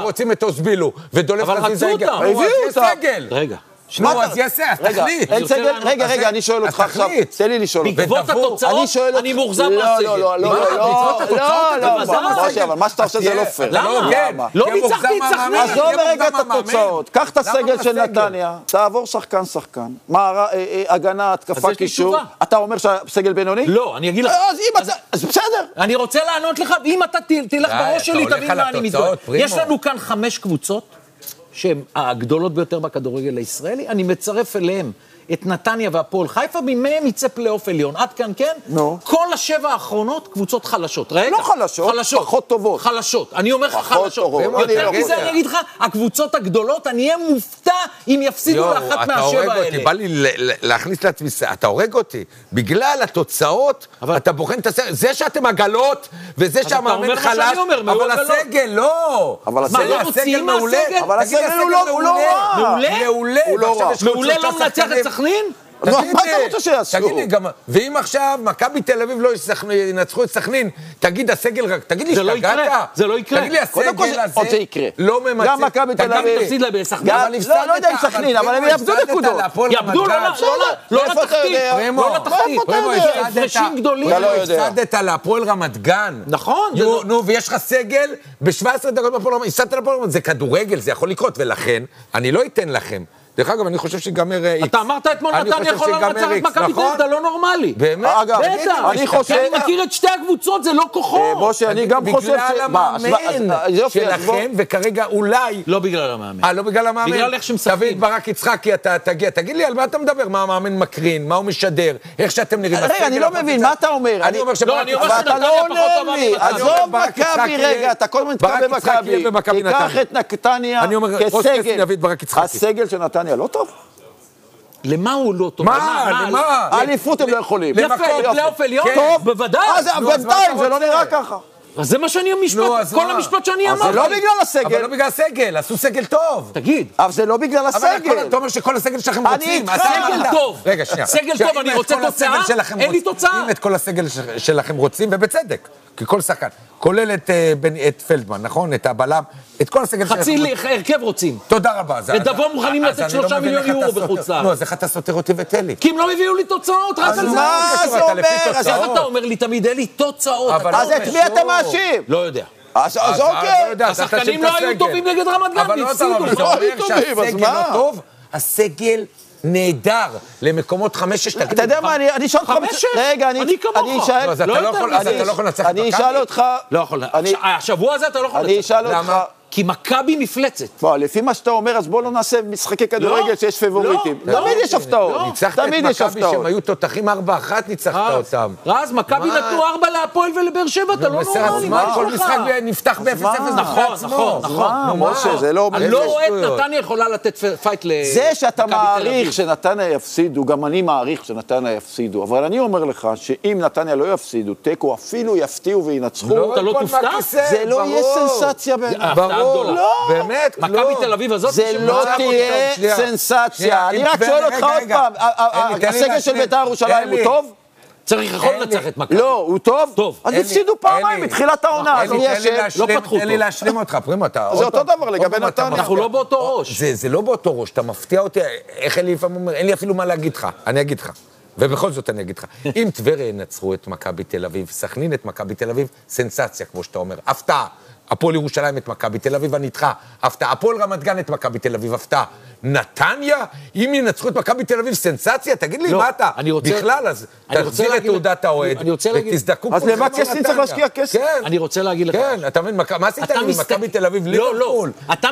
רוצים את אוסבילו, ודולף חזיזה הגיע. אבל רצו אותם. סגל. רגע. נו, אז יעשה, אז תחליט. רגע, אני שואל אותך עכשיו. תן לי לשאול אותך. בעקבות התוצאות, אני מאוכזב מהסגל. משה, אבל מה שאתה עושה זה לא פייר. למה? לא ניצחתי את סכנין. עזוב רגע את התוצאות. קח את הסגל של נתניה, תעבור שחקן. הגנה, התקפה, קישור. אתה אומר שהסגל בינוני? לא, אני אגיד לך. אז בסדר. אני רוצה לענות לך, ואם אתה תלך בראש שלי, תבין מה אני מזדהה. יש לנו כאן 5 קבוצות, שהן הגדולות ביותר בכדורגל הישראלי, אני מצרף אליהם את נתניה והפועל חיפה, ממהם יצא פלייאוף עליון. עד כאן, כן? כל 7 האחרונות, קבוצות חלשות. רגע. לא חלשות, פחות טובות. חלשות. אני אומר לך חלשות. יותר מזה אני אגיד לך, הקבוצות הגדולות, אני אהיה מופתע אם יפסידו לאחת מהשבע האלה. בא לי להכניס לעצמי, אתה הורג אותי. בגלל התוצאות, אתה בוחן את הסגל. זה שאתם עגלות, וזה שהמאמן חלש, אבל הסגל לא. אבל הסגל מעולה. אבל הסגל הוא לא רע. מעולה לא מנצח את סכנין? מה אתה רוצה שיעשו? תגיד לי גם, ואם עכשיו מכבי תל אביב לא ינצחו את סכנין, תגיד הסגל רק, תגיד לי השתגעת? זה לא יקרה. תגיד לי הסגל הזה לא ממצא. גם מכבי תל אביב. תפסיד לה בסכנין. לא יודע אם סכנין, אבל הם יאבדו נקודות. יאבדו, לא לתחתית. לא לתחתית. הפרשים גדולים. הפסדת להפועל רמת גן. נכון. נו, ויש לך סגל ב-17 דקות בפועל רמת גן. הפסדת להפועל רמת גן, זה כדורגל, זה יכול לקרות, ולכן אני לא אתן לכם. דרך אגב, אני חושב שיגמר איקס. אתה אמרת אתמול נתניה יכולה לנצח את מכבי תל אביב, אתה לא נורמלי. באמת? אגב, אני חושב... כי אני מכיר את שתי הקבוצות, זה לא כוחות. משה, אני גם חושב בגלל המאמן שלכם, וכרגע אולי... לא בגלל המאמן. לא בגלל המאמן? בגלל איך שמשחקים. תביא ברק יצחקי, אתה תגיע. תגיד לי, על מה אתה מדבר? מה המאמן מקרין? מה הוא משדר? איך שאתם נראים? רגע, אני לא מבין, מה אתה אומר? אני אומר שברק יצחקי... אתה לא עונה לי. עזוב מכבי רגע, אתה כל הזמן מתקרב במכבי. תיקח את נתניה כסגל. הסגל של נתניה לא טוב? למה הוא לא טוב? מה? האליפות הם לא יכולים. יפה, פלייאוף עליון? טוב. בוודאי. אז בינתיים זה לא נראה ככה. אז זה מה שאני המשפט, כל המשפט שאני אמרתי. זה לא בגלל הסגל. אבל לא בגלל הסגל, עשו סגל טוב. תגיד. אבל זה לא בגלל הסגל. אתה אומר שכל הסגל שלכם רוצים. סגל טוב. רגע, שנייה. סגל טוב, אני רוצה תוצאה, אין לי תוצאה. אם את כל הסגל שלכם רוצים, ובצדק, כי כל שחקן, כולל את פלדמן, נכון? את הבלם, את כל הסגל שלכם. חצי הרכב רוצים. תודה רבה. את דבו מוכנים לתת 3 מיליון יורו בחוץ לארץ. נו, אז איך אתה סותר אותי ותלי? כי הם לא הביאו לי תוצאות, רק על זה. מה זה אומר? אז אתה אומר לי תמיד, אין לי תוצאות. אז את מי אתה מאשים? לא יודע. אז אוקיי. השחקנים לא היו טובים נגד רמת גן, אבל לא אתה אומר שהסגל לא טוב, הסגל נהדר למקומות 5-6. אתה יודע מה, אני אשאל אותך... 5-6? רגע, אני כמוך. אז אתה לא יכול לנצח את מכבי? אני אשאל אותך... לא יכול. השבוע הזה אתה לא יכול לנצח. אני אשאל אותך... כי מכבי מפלצת. בוא, לפי מה שאתה אומר, אז בוא לא נעשה משחקי כדורגל שיש פבוריטים. תמיד יש הפתעות. ניצחת את מכבי שהם היו תותחים 4-1, ניצחת אותם. רז, מכבי נתנו 4 להפועל ולבאר שבע, אתה לא נורמלי, מה יש לך? כל משחק נפתח ב-0-0. נכון. משה, זה לא... אני לא רואה את נתניה יכולה לתת פייט למכבי תל אביב. זה שאתה מעריך שנתניה יפסידו, גם אני מעריך שנתניה יפסידו, אבל אני אומר לך שאם נתניה לא יפסידו, תיקו אפילו יפתיעו וינצחו, אתה לא תופתע? זה לא יהיה סנסציה לא, באמת, לא. מכבי תל אביב הזאת... זה לא תהיה סנסציה. אני רק שואל אותך עוד פעם, הסגל של בית"ר ירושלים הוא טוב? צריך יכול לנצח את מכבי. לא, הוא טוב? טוב. אז הפסידו פעמיים בתחילת העונה. לא פתחו תן לי להשלים אותך, פרימו, אתה... זה אותו דבר לגבי נתניה. אנחנו לא באותו ראש. זה לא באותו ראש, אתה מפתיע אותי, איך אלי לפעמים אומר, אין לי אפילו מה להגיד לך, אני אגיד לך. ובכל זאת אני אגיד לך, אם טבריה ינצחו את מכבי תל אביב, סכנין את מכבי תל אביב, סנסציה, כמו שאתה אומר, הפתעה. הפועל ירושלים את מכבי תל אביב, אני איתך, הפתעה. הפועל רמת גן את מכבי תל אביב, הפתעה. נתניה? אם ינצחו את מכבי תל אביב, סנסציה? תגיד לי, מה אתה? בכלל, אז תחזיר את תעודת האוהד, ותזדקו... אז למה קסטין צריך להשקיע כסף? אני רוצה להגיד לך. כן, אתה מבין, מה עשית עם מכבי תל אביב? ליברפול. אתה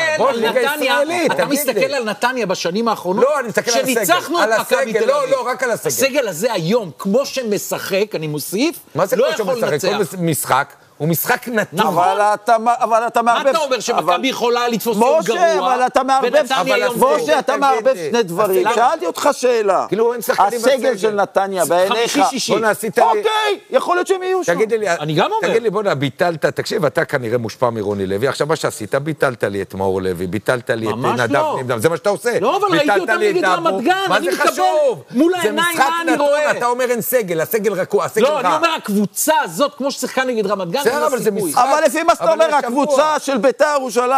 מסתכל על נתניה בשנים האחרונות, לא, אני מסתכל על הסגל. שניצחנו את מכבי תל אביב. לא, רק על הסגל. הסגל הזה היום, כמו שמשחק, אני מוסיף, לא יכול לנצח. משחק, הוא משחק נתון. אבל אתה מערבב... מה אתה אומר, שמכבי יכולה לתפוס יום גרוע? משה, אבל אתה מערבב... משה, אתה מערבב שני דברים. שאלתי אותך שאלה. הסגל של נתניה בעיניך... אוקיי, יכול להיות שהם יהיו שם. אני גם אומר. תגיד לי, בוא ביטלת, תקשיב, אתה כנראה מושפע מרוני לוי. עכשיו מה שעשית, ביטלת לי את מאור לוי, ביטלת לי את נדב נמדם. זה מה שאתה עושה. לא, אבל ראיתי אותם נגד רמת גן. מה זה חשוב? מול העיניים, מה אני רואה? אתה אומר אין סגל, הסגל רקוע, הסגל רע. לא, אני אומר, הקבוצה הזאת, כמו ששיחקה נגד רמת גן, אבל לפי מה שאתה אומר, הקבוצה של בית"ר ירושלים